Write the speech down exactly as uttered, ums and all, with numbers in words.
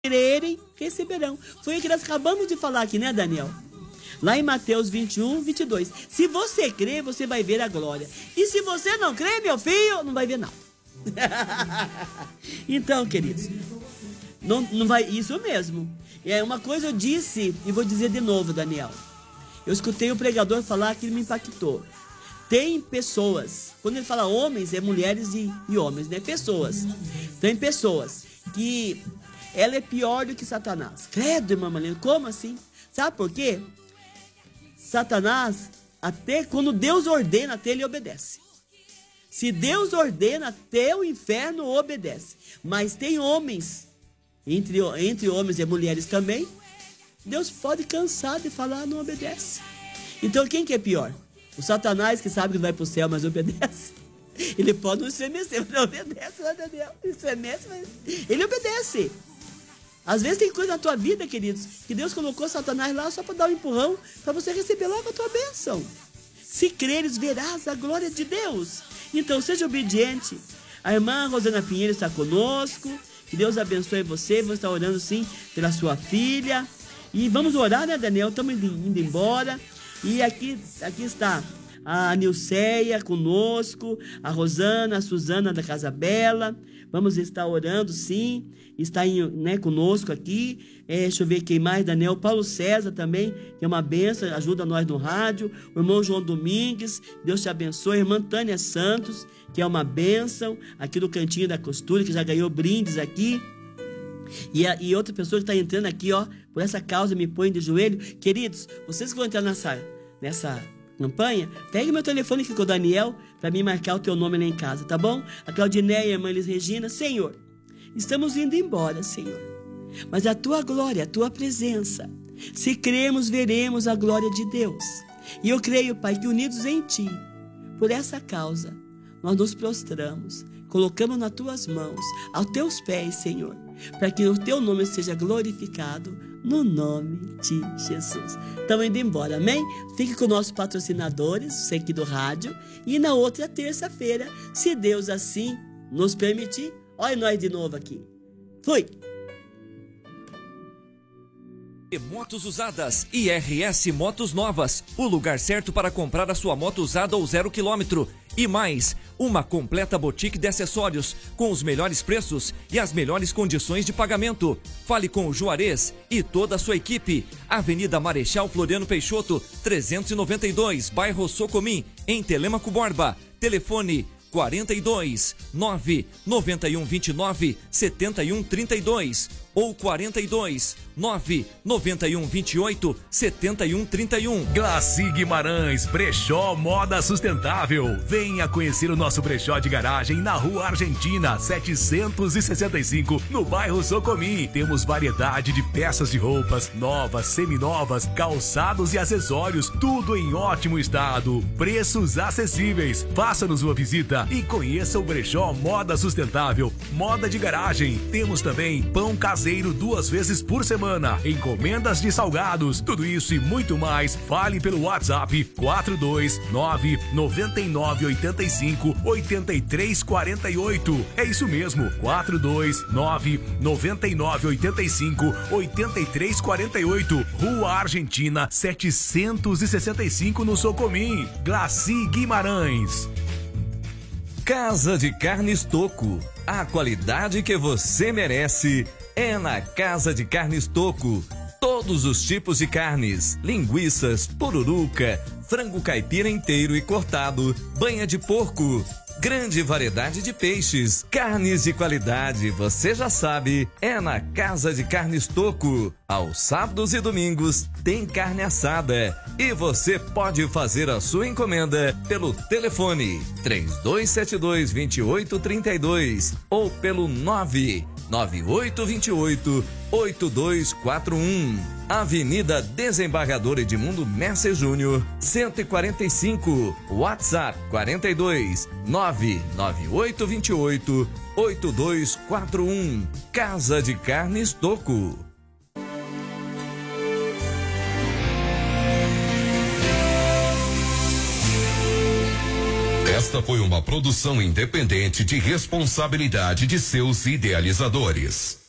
crerem, receberão. Foi o que nós acabamos de falar aqui, né, Daniel? Lá em Mateus vinte e um, vinte e dois. Se você crer, você vai ver a glória. E se você não crer, meu filho, não vai ver nada. Então, queridos, não, não vai, isso mesmo. É uma coisa eu disse e vou dizer de novo, Daniel. Eu escutei o pregador falar que ele me impactou. Tem pessoas, quando ele fala homens, é mulheres e, e homens, né? Pessoas. Tem pessoas que ela é pior do que Satanás. Credo, irmã Marlene, como assim? Sabe por quê? Satanás, até quando Deus ordena, até ele obedece. Se Deus ordena, até o inferno obedece. Mas tem homens, entre, entre homens e mulheres também, Deus pode cansar de falar, não obedece. Então quem que é pior? O Satanás, que sabe que vai para o céu, mas obedece. Ele pode não estremecer, mas não obedece, né, Daniel? Estremece, mas ele obedece. Às vezes tem coisa na tua vida, queridos, que Deus colocou Satanás lá só para dar um empurrão, para você receber logo a tua bênção. Se creres, verás a glória de Deus. Então, seja obediente. A irmã Rosana Pinheiro está conosco. Que Deus abençoe você. Vamos estar orando, sim, pela sua filha. E vamos orar, né, Daniel? Estamos indo embora. E aqui, aqui está a Nilceia conosco, a Rosana, a Suzana da Casa Bela. Vamos estar orando, sim. Está em, né, conosco aqui. É, deixa eu ver quem mais, Daniel. Paulo César também, que é uma benção, ajuda nós no rádio. O irmão João Domingues, Deus te abençoe. A irmã Tânia Santos, que é uma benção, aqui do Cantinho da Costura, que já ganhou brindes aqui. E, a, e outra pessoa que está entrando aqui, ó, por essa causa, me põe de joelho. Queridos, vocês que vão entrar nessa, nessa campanha, pegue meu telefone aqui com o Daniel, para me marcar o teu nome lá em casa, tá bom? A Claudineia e a irmã Elis Regina. Senhor, estamos indo embora, Senhor, mas a tua glória, a tua presença, se cremos, veremos a glória de Deus. E eu creio, Pai, que unidos em ti, por essa causa, nós nos prostramos, colocamos nas tuas mãos, aos teus pés, Senhor, para que o teu nome seja glorificado, no nome de Jesus. Estamos indo embora, amém? Fique com nossos patrocinadores, você aqui do rádio, e na outra terça-feira, se Deus assim nos permitir, olha nós de novo aqui. Fui! Motos usadas e R S Motos Novas. O lugar certo para comprar a sua moto usada ou zero quilômetro. E mais, uma completa boutique de acessórios com os melhores preços e as melhores condições de pagamento. Fale com o Juarez e toda a sua equipe. Avenida Marechal Floriano Peixoto, trezentos e noventa e dois, bairro Socomim, em Telêmaco Borba. Telefone quarenta e dois, nove noventa e um vinte e nove, setenta e um trinta e dois ou quarenta e dois, nove noventa e um vinte e oito, setenta e um trinta e um. Glaci Guimarães, brechó moda sustentável. Venha conhecer o nosso brechó de garagem na Rua Argentina, setecentos e sessenta e cinco, no bairro Socomim. Temos variedade de peças de roupas, novas, seminovas, calçados e acessórios, tudo em ótimo estado. Preços acessíveis. Faça-nos uma visita e conheça o brechó moda sustentável, moda de garagem. Temos também pão caseiro duas vezes por semana, encomendas de salgados, tudo isso e muito mais. Fale pelo WhatsApp quatro dois nove, nove nove oito cinco, oito três quatro oito. É isso mesmo, quatro dois nove, nove nove oito cinco, oito três quatro oito. Rua Argentina, setecentos e sessenta e cinco, no Socomim. Glaci Guimarães. Casa de Carnes Toco. A qualidade que você merece é na Casa de Carnes Toco. Todos os tipos de carnes, linguiças, pururuca, frango caipira inteiro e cortado, banha de porco, grande variedade de peixes, carnes de qualidade, você já sabe, é na Casa de Carnes Toco. Aos sábados e domingos tem carne assada e você pode fazer a sua encomenda pelo telefone três dois sete dois, dois oito três dois ou pelo nove nove oito dois oito, oito dois quatro um. Avenida Desembargador Edmundo Messer Júnior, cento e quarenta e cinco. WhatsApp quarenta e dois, nove nove oito dois oito, oito dois quatro um. Casa de Carnes Toco. Esta foi uma produção independente de responsabilidade de seus idealizadores.